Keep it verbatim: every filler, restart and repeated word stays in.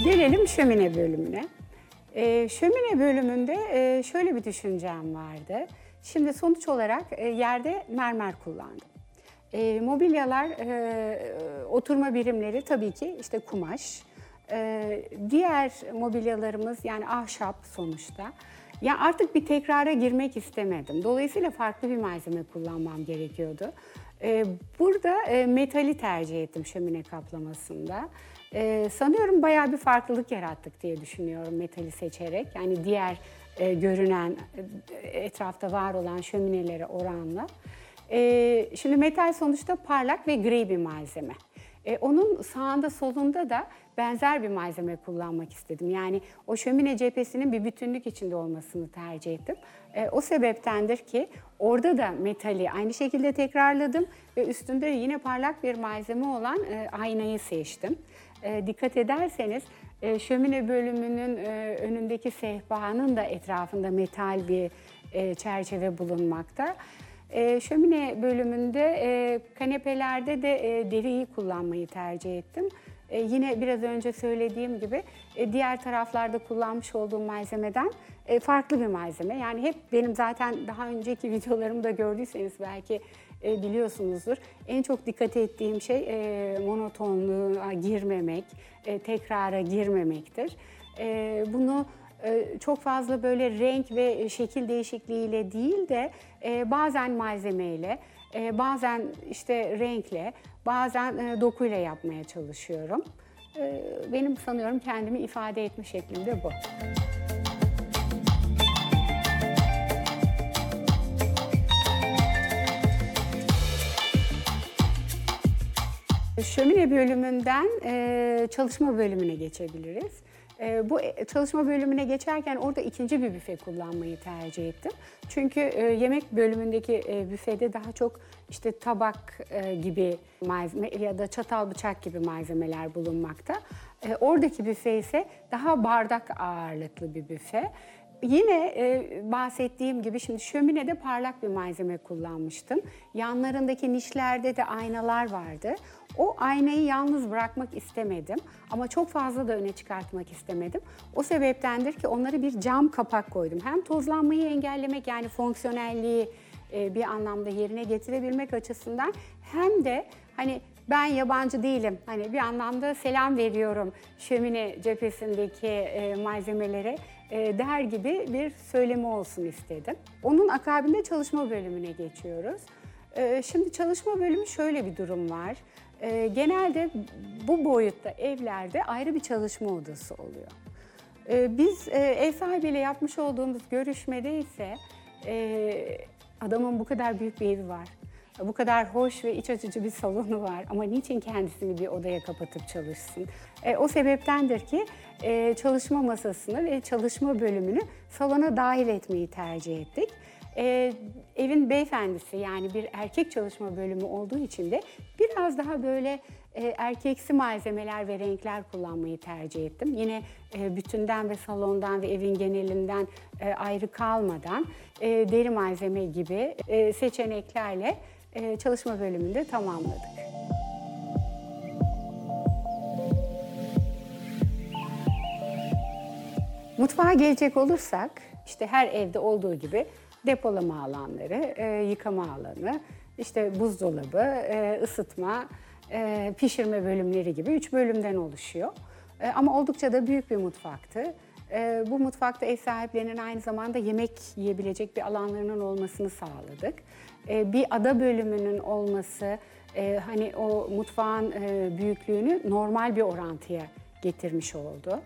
Gelelim şömine bölümüne. Ee, şömine bölümünde e, şöyle bir düşüncem vardı. Şimdi sonuç olarak e, yerde mermer kullandım. E, mobilyalar, e, oturma birimleri tabii ki işte kumaş. E, diğer mobilyalarımız yani ahşap sonuçta. Ya artık bir tekrara girmek istemedim. Dolayısıyla farklı bir malzeme kullanmam gerekiyordu. E, burada e, metali tercih ettim şömine kaplamasında. Ee, sanıyorum bayağı bir farklılık yarattık diye düşünüyorum metali seçerek. Yani diğer e, görünen, e, etrafta var olan şöminelere oranla. E, şimdi metal sonuçta parlak ve gri bir malzeme. E, onun sağında solunda da benzer bir malzeme kullanmak istedim. Yani o şömine cephesinin bir bütünlük içinde olmasını tercih ettim. E, o sebeptendir ki orada da metali aynı şekilde tekrarladım ve üstünde yine parlak bir malzeme olan e, aynayı seçtim. E, dikkat ederseniz e, şömine bölümünün e, önündeki sehpanın da etrafında metal bir e, çerçeve bulunmakta. E, şömine bölümünde e, kanepelerde de e, deriyi kullanmayı tercih ettim. E, yine biraz önce söylediğim gibi e, diğer taraflarda kullanmış olduğum malzemeden e, farklı bir malzeme. Yani hep benim zaten daha önceki videolarımda gördüyseniz belki e, biliyorsunuzdur. En çok dikkat ettiğim şey e, monotonluğa girmemek, e, tekrara girmemektir. E, bunu e, çok fazla böyle renk ve şekil değişikliğiyle değil de e, bazen malzemeyle, e, bazen işte renkle, bazen e, dokuyla yapmaya çalışıyorum. E, benim sanıyorum kendimi ifade etme şeklim de bu. Şömine bölümünden e, çalışma bölümüne geçebiliriz. E, bu çalışma bölümüne geçerken orada ikinci bir büfe kullanmayı tercih ettim. Çünkü e, yemek bölümündeki e, büfede daha çok işte tabak e, gibi malzeme ya da çatal bıçak gibi malzemeler bulunmakta. E, oradaki büfe ise daha bardak ağırlıklı bir büfe. Yine e, bahsettiğim gibi şimdi şöminede parlak bir malzeme kullanmıştım. Yanlarındaki nişlerde de aynalar vardı. O aynayı yalnız bırakmak istemedim ama çok fazla da öne çıkartmak istemedim. O sebeptendir ki onları bir cam kapak koydum. Hem tozlanmayı engellemek yani fonksiyonelliği e, bir anlamda yerine getirebilmek açısından hem de hani ben yabancı değilim. Hani bir anlamda selam veriyorum şömine cephesindeki e, malzemelere e, der gibi bir söylemi olsun istedim. Onun akabinde çalışma bölümüne geçiyoruz. E, şimdi çalışma bölümü şöyle bir durum var. E, genelde bu boyutta evlerde ayrı bir çalışma odası oluyor. E, biz e, ev sahibiyle yapmış olduğumuz görüşmede ise e, adamın bu kadar büyük bir evi var. Bu kadar hoş ve iç açıcı bir salonu var ama niçin kendisini bir odaya kapatıp çalışsın? E, o sebeptendir ki e, çalışma masasını ve çalışma bölümünü salona dahil etmeyi tercih ettik. E, evin beyefendisi yani bir erkek çalışma bölümü olduğu için de biraz daha böyle e, erkeksi malzemeler ve renkler kullanmayı tercih ettim. Yine e, bütünden ve salondan ve evin genelinden e, ayrı kalmadan e, deri malzeme gibi e, seçeneklerle e, çalışma bölümünde tamamladık. Mutfağa gelecek olursak işte her evde olduğu gibi depolama alanları, e, yıkama alanı, işte buzdolabı, e, ısıtma, e, pişirme bölümleri gibi üç bölümden oluşuyor. E, ama oldukça da büyük bir mutfaktı. E, bu mutfakta ev sahiplerinin aynı zamanda yemek yiyebilecek bir alanlarının olmasını sağladık. E, bir ada bölümünün olması e, hani o mutfağın e, büyüklüğünü normal bir orantıya getirmiş oldu.